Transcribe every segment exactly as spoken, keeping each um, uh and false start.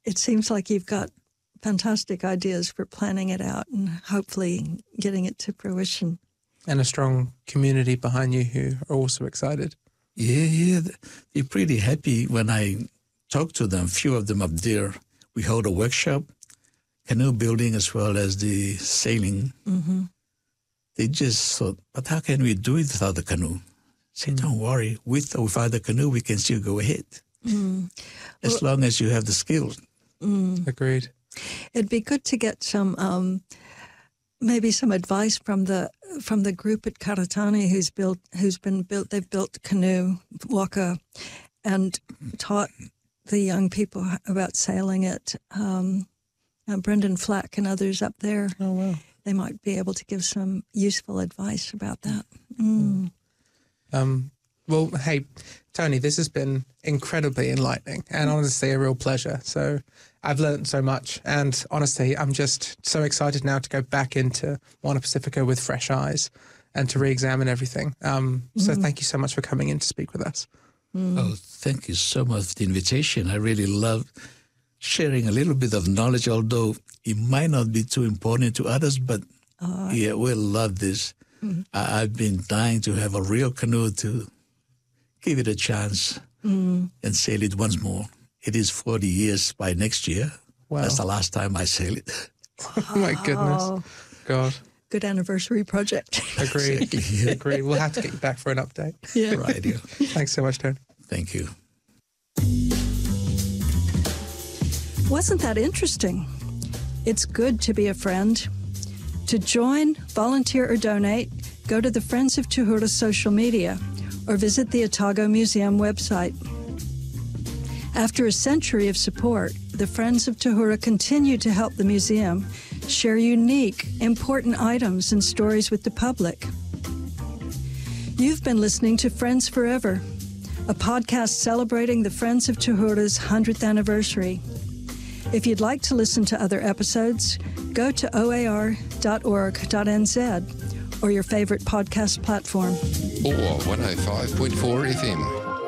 it seems like you've got fantastic ideas for planning it out and hopefully getting it to fruition. And a strong community behind you who are also excited. Yeah, yeah. They're pretty happy when I talk to them. A few of them up there. We hold a workshop, canoe building as well as the sailing. Mm-hmm. They just thought, but how can we do it without the canoe? Say, mm. don't worry. With or without the canoe, we can still go ahead. Mm. As well, long as you have the skills. Mm. Agreed. It'd be good to get some, um, maybe some advice from the from the group at Karatani who's built, who's been built. They've built canoe, waka, and taught the young people about sailing it. Um, uh, Brendan Flack and others up there. Oh wow! They might be able to give some useful advice about that. Mm. Um. Well, hey, Tony, this has been incredibly enlightening and honestly a real pleasure. So I've learned so much, and honestly, I'm just so excited now to go back into Moana Pacifica with fresh eyes and to re-examine everything. Um, so mm. thank you so much for coming in to speak with us. Mm. Oh, thank you so much for the invitation. I really love sharing a little bit of knowledge, although it might not be too important to others, but uh, yeah, we'll love this. Mm. I- I've been dying to have a real canoe to give it a chance mm. and sail it once more. It is forty years by next year. Wow. That's the last time I sail it. Oh, my goodness. God. Good anniversary project. Agreed. Exactly, yeah. Agreed. We'll have to get you back for an update. Yeah. Right, yeah. Thanks so much, Tony. Thank you. Wasn't that interesting? It's good to be a friend. To join, volunteer, or donate, go to the Friends of Tuhura social media or visit the Otago Museum website. After a century of support, the Friends of Tuhura continue to help the museum share unique, important items and stories with the public. You've been listening to Friends Forever, a podcast celebrating the Friends of Tuhura's one hundredth anniversary. If you'd like to listen to other episodes, go to o a r dot org dot n z or your favorite podcast platform. Or one oh five point four F M.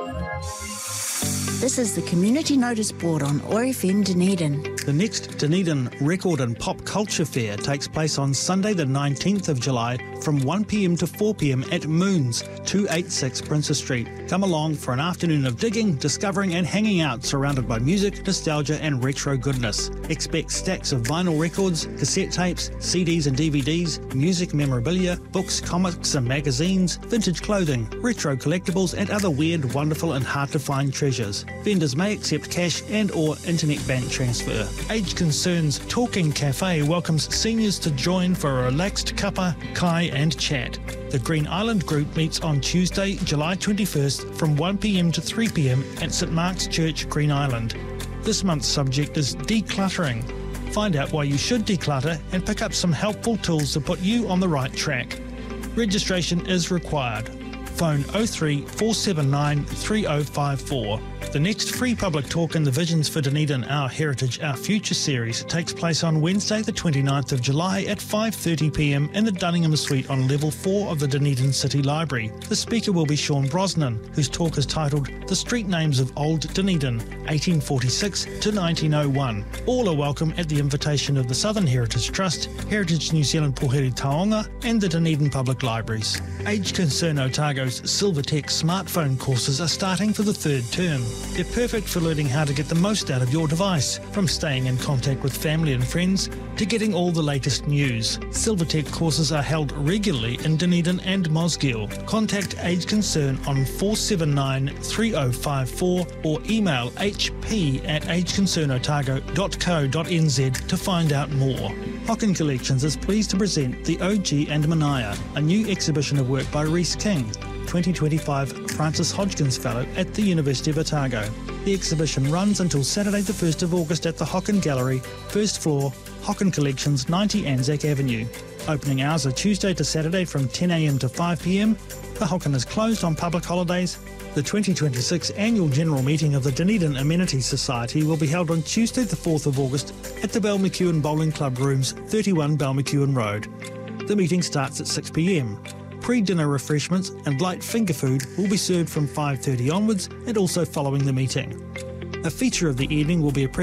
This is the Community Notice Board on O R F M Dunedin. The next Dunedin Record and Pop Culture Fair takes place on Sunday the nineteenth of July from one p m to four p m at Moons, two eighty-six Princess Street. Come along for an afternoon of digging, discovering and hanging out surrounded by music, nostalgia and retro goodness. Expect stacks of vinyl records, cassette tapes, C Ds and D V Ds, music memorabilia, books, comics and magazines, vintage clothing, retro collectibles and other weird, wonderful and hard to find treasures. Vendors may accept cash and or internet bank transfer. Age Concerns Talking Cafe welcomes seniors to join for a relaxed cuppa, kai and chat. The Green Island Group meets on Tuesday, July twenty-first from one p m to three p m at St Mark's Church, Green Island. This month's subject is decluttering. Find out why you should declutter and pick up some helpful tools to put you on the right track. Registration is required. Phone oh three four seven nine three oh five four. The next free public talk in the Visions for Dunedin Our Heritage, Our Future series takes place on Wednesday the twenty-ninth of July at five thirty p m in the Dunningham Suite on level four of the Dunedin City Library. The speaker will be Sean Brosnan, whose talk is titled The Street Names of Old Dunedin, eighteen forty-six to nineteen oh one. All are welcome at the invitation of the Southern Heritage Trust, Heritage New Zealand Poheri Taonga and the Dunedin Public Libraries. Age Concern Otago's Silvertech smartphone courses are starting for the third term. They're perfect for learning how to get the most out of your device, from staying in contact with family and friends to getting all the latest news. Silvertech courses are held regularly in Dunedin and Mosgiel. Contact Age Concern on four seven nine three oh five four or email h p at age concern otago dot co dot n z to find out more. Hocken Collections is pleased to present The O G and Mania, a new exhibition of work by Rhys King, twenty twenty-five Francis Hodgkins Fellow at the University of Otago. The exhibition runs until Saturday the first of August at the Hocken Gallery, first floor, Hocken Collections, ninety Anzac Avenue. Opening hours are Tuesday to Saturday from ten a m to five p m. The Hocken is closed on public holidays. The twenty twenty-six annual general meeting of the Dunedin Amenities Society will be held on Tuesday the fourth of August at the Balmacewen Bowling Club Rooms, thirty-one Balmacewen Road. The meeting starts at six p m. Pre-dinner refreshments and light finger food will be served from five thirty onwards and also following the meeting. A feature of the evening will be a